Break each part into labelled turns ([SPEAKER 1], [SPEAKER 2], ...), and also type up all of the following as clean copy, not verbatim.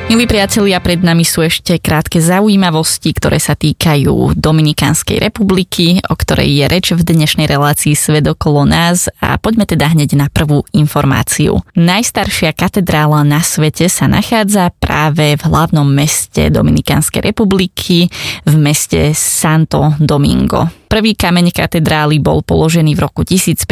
[SPEAKER 1] Milí priatelia, pred nami sú ešte krátke zaujímavosti, ktoré sa týkajú Dominikánskej republiky, o ktorej je reč v dnešnej relácii Svet okolo nás, a poďme teda hneď na prvú informáciu. Najstaršia katedrála na svete sa nachádza práve v hlavnom meste Dominikánskej republiky, v meste Santo Domingo. Prvý kameň katedrály bol položený v roku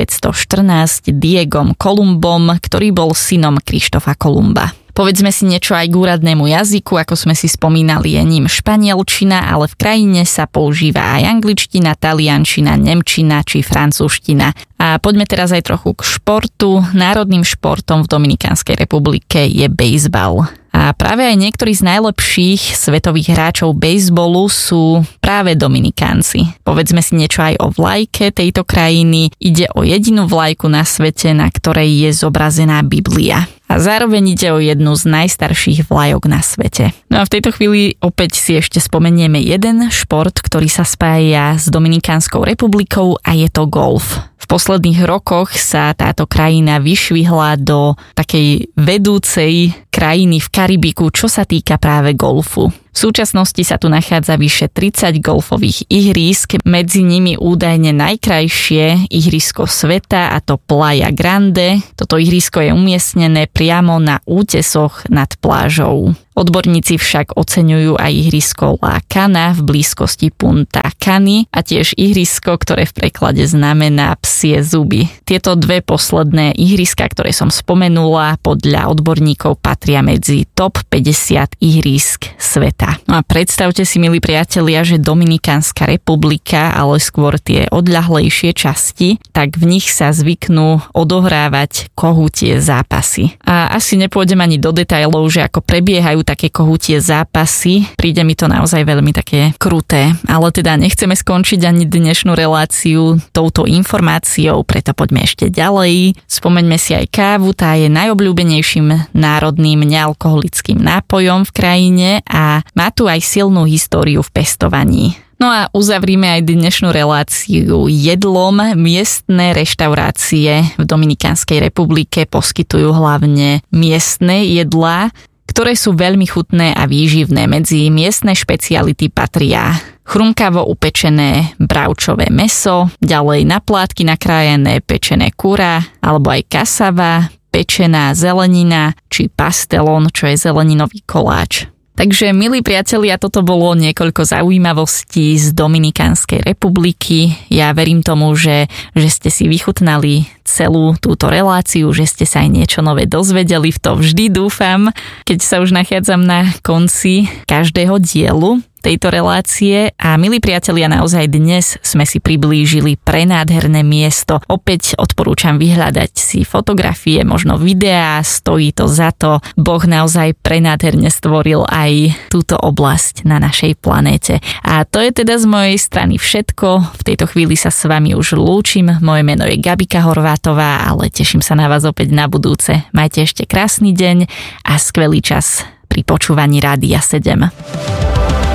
[SPEAKER 1] 1514 Diegom Kolumbom, ktorý bol synom Krištofa Kolumba. Povedzme si niečo aj k úradnému jazyku, ako sme si spomínali, je ním španielčina, ale v krajine sa používa aj angličtina, taliančina, nemčina či francúzština. A poďme teraz aj trochu k športu. Národným športom v Dominikánskej republike je bejzbal. A práve aj niektorí z najlepších svetových hráčov bejzbolu sú práve Dominikánci. Povedzme si niečo aj o vlajke tejto krajiny. Ide o jedinú vlajku na svete, na ktorej je zobrazená Biblia. A zároveň ide o jednu z najstarších vlajok na svete. No a v tejto chvíli opäť si ešte spomenieme jeden šport, ktorý sa spája s Dominikánskou republikou, a je to golf. V posledných rokoch sa táto krajina vyšvihla do takej vedúcej krajiny v Karibiku, čo sa týka práve golfu. V súčasnosti sa tu nachádza vyše 30 golfových ihrísk, medzi nimi údajne najkrajšie ihrisko sveta, a to Playa Grande. Toto ihrisko je umiestnené priamo na útesoch nad plážou. Odborníci však oceňujú aj ihrisko La Cana v blízkosti Punta Cany a tiež ihrisko, ktoré v preklade znamená psie zuby. Tieto dve posledné ihriska, ktoré som spomenula, podľa odborníkov patria medzi top 50 ihrísk sveta. No a predstavte si, milí priatelia, že Dominikánska republika, ale skôr tie odľahlejšie časti, tak v nich sa zvyknú odohrávať kohútie zápasy. A asi nepôjdem ani do detailov, že ako prebiehajú také kohútie zápasy. Príde mi to naozaj veľmi také kruté, ale teda nechceme skončiť ani dnešnú reláciu touto informáciou, preto poďme ešte ďalej. Spomeňme si aj kávu, tá je najobľúbenejším národným nealkoholickým nápojom v krajine a má tu aj silnú históriu v pestovaní. No a uzavrime aj dnešnú reláciu jedlom. Miestne reštaurácie v Dominikánskej republike poskytujú hlavne miestne jedlá, ktoré sú veľmi chutné a výživné. Medzi miestne špeciality patria chrumkavo upečené bravčové mäso, ďalej na plátky nakrájené pečené kura alebo aj kasava, pečená zelenina či pastelón, čo je zeleninový koláč. Takže, milí priatelia, toto bolo niekoľko zaujímavostí z Dominikánskej republiky. Ja verím tomu, že ste si vychutnali celú túto reláciu, že ste sa aj niečo nové dozvedeli. V to vždy dúfam, keď sa už nachádzam na konci každého dielu tejto relácie. A milí priatelia, naozaj dnes sme si priblížili prenádherné miesto. Opäť odporúčam vyhľadať si fotografie, možno videá, stojí to za to. Boh naozaj prenádherne stvoril aj túto oblasť na našej planéte. A to je teda z mojej strany všetko. V tejto chvíli sa s vami už lúčim. Moje meno je Gabika Horvátová, ale teším sa na vás opäť na budúce. Majte ešte krásny deň a skvelý čas pri počúvaní Rádia 7.